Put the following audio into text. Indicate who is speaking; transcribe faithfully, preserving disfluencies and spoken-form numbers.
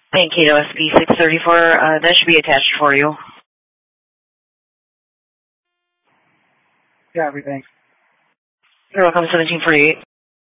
Speaker 1: Mankato S P six thirty-four, uh, that should be attached for you.
Speaker 2: Yeah, everything.
Speaker 1: You're welcome, seventeen forty-eight.